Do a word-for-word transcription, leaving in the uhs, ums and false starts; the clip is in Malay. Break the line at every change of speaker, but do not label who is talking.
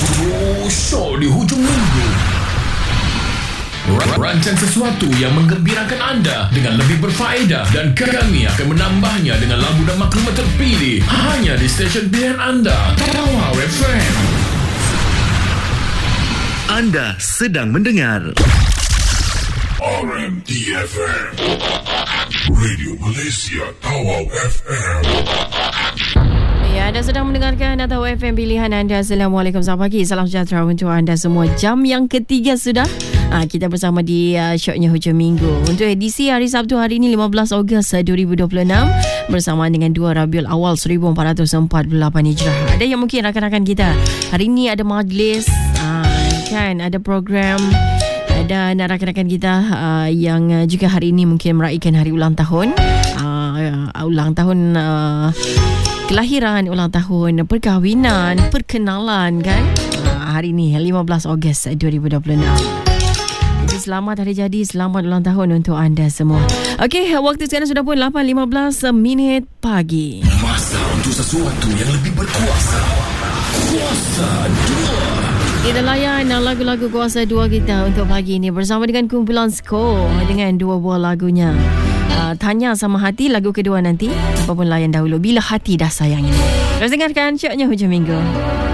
Oh, show di hujung minggu. Rancang sesuatu yang menggembirakan anda dengan lebih berfaedah dan kami akan menambahnya dengan lagu dan maklumat terpilih hanya di stesen pilihan anda, Tawau F M.
Anda sedang mendengar
R M D F M, Radio Malaysia, Tawau F M.
Ya, anda sedang mendengarkan Tawau F M pilihan anda. Assalamualaikum, selamat pagi, salam sejahtera untuk anda semua. Jam yang ketiga sudah. Ha, kita bersama di uh, Syoknya Hujung Minggu untuk edisi hari Sabtu hari ini lima belas Ogos dua ribu dua puluh enam bersama dengan dua Rabiul Awal seribu empat ratus empat puluh lapan Hijrah. Ada yang mungkin rakan-rakan kita hari ini ada majlis, uh, kan, ada program, dan rakan-rakan kita uh, yang uh, juga hari ini mungkin meraihkan hari ulang tahun, uh, uh, ulang tahun uh, kelahiran, ulang tahun perkahwinan, perkenalan, kan, uh, hari ini lima belas Ogos dua ribu dua puluh enam. Selamat hari jadi, selamat ulang tahun untuk anda semua. Okey, waktu sekarang sudah pun lapan lima belas minit pagi.
Masa untuk sesuatu yang lebih berkuasa. Kuasa dua.
Kita layan lagu-lagu Kuasa dua kita untuk pagi ini bersama dengan kumpulan Skor dengan dua buah lagunya. Uh, Tanya Sama Hati, lagu kedua nanti. Apa pun layan dahulu Bila Hati Dah Sayang ini. Terus dengarkan Syoknya Hujung Minggu.